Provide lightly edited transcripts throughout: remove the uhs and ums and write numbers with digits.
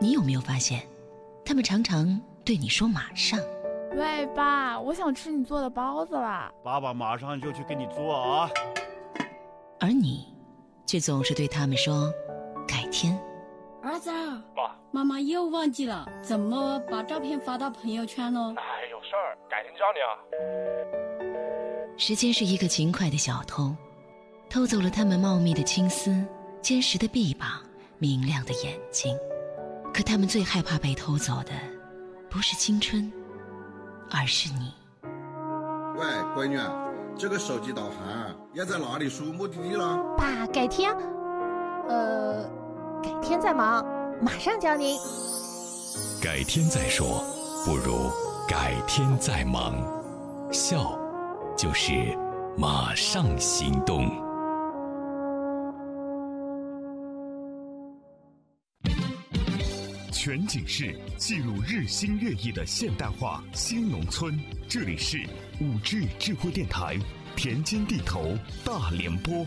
你有没有发现，他们常常对你说马上。 喂，爸，我想吃你做的包子啦。 爸爸马上就去给你做啊。 而你却总是对他们说改天。 儿子，妈妈又忘记了怎么把照片发到朋友圈了。 有事儿，改天教你啊。 时间是一个勤快的小偷，偷走了他们茂密的青丝、坚实的臂膀、明亮的眼睛。可他们最害怕被偷走的不是青春，而是你。 喂，闺女，这个手机导航要在哪里输目的地了？ 爸，改天改天再忙，马上教您。 改天再说，不如改天再忙。笑就是马上行动。 全景式记录日新月异的现代化新农村，这里是5G 智慧电台田间地头大联播。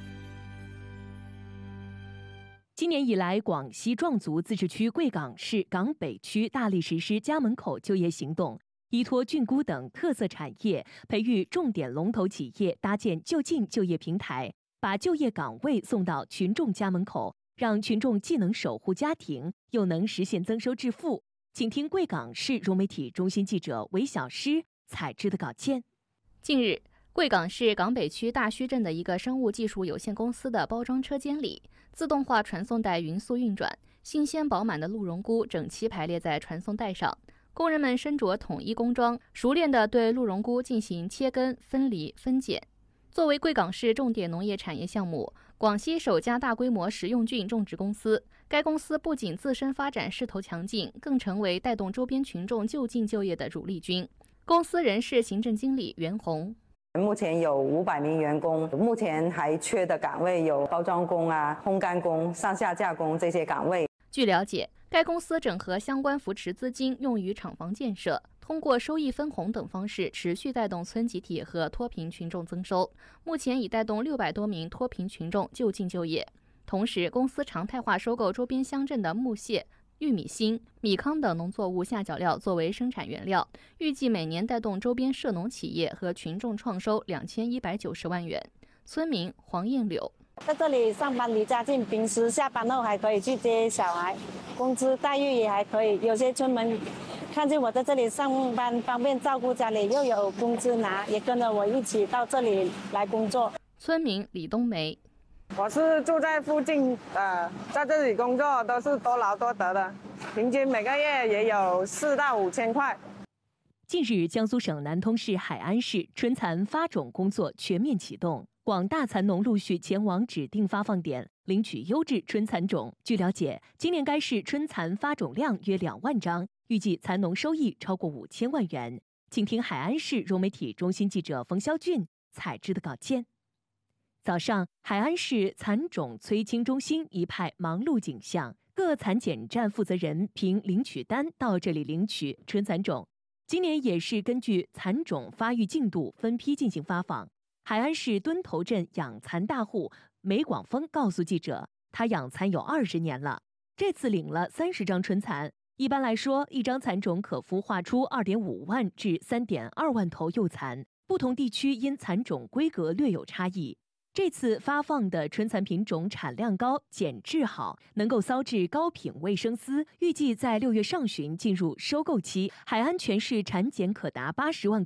今年以来，广西壮族自治区贵港市港北区大力实施家门口就业行动，依托菌菇等特色产业，培育重点龙头企业，搭建就近就业平台，把就业岗位送到群众家门口，让群众既能守护家庭，又能实现增收致富。请听贵港市融媒体中心记者韦小诗采制的稿件。 近日，贵港市港北区大圩镇的一个生物技术有限公司的包装车间里，自动化传送带匀速运转，新鲜饱满的鹿茸菇整齐排列在传送带上。工人们身着统一工装，熟练地对鹿茸菇进行切根、分离、分拣。作为贵港市重点农业产业项目，广西首家大规模食用菌种植公司，该公司不仅自身发展势头强劲，更成为带动周边群众就近就业的主力军。公司人事行政经理袁红。 目前有500名员工，目前还缺的岗位有包装工烘干工、上下架工这些岗位。 据了解，该公司整合相关扶持资金用于厂房建设，通过收益分红等方式持续带动村集体和脱贫群众增收，目前已带动600多名脱贫群众就近就业。同时，公司常态化收购周边乡镇的木屑、玉米芯、米糠等农作物下脚料作为生产原料，预计每年带动周边涉农企业和群众创收2190万元。村民黄艳柳。 在这里上班离家近，平时下班后还可以去接小孩，工资待遇也还可以。有些村民看见我在这里上班，方便照顾家里，又有工资拿，也跟着我一起到这里来工作。 村民李冬梅。 我是住在附近的，在这里工作都是多劳多得的，平均每个月也有4到5千块。 近日，江苏省南通市海安市春蚕发种工作全面启动，广大蚕农陆续前往指定发放点领取优质春蚕种。据了解，今年该市春蚕发种量约2万张，预计蚕农收益超过5000万元。请听海安市融媒体中心记者冯肖俊采制的稿件。早上，海安市蚕种催青中心一派忙碌景象，各蚕检站负责人凭领取单到这里领取春蚕种。今年也是根据蚕种发育进度分批进行发放。海安市墩头镇养蚕大户梅广峰告诉记者，他养蚕有20年了，这次领了30张春蚕。一般来说，一张蚕种可孵化出2.5万至3.2万头幼蚕，不同地区因蚕种规格略有差异。这次发放的春蚕品种产量高、检质好，能够骚制高品卫生丝，预计在6月上旬进入收购期。海安全市产检可达80万